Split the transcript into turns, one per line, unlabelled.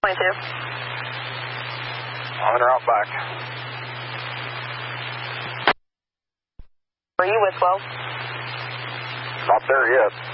22.
On route back.
Are you with 12?
Not there yet.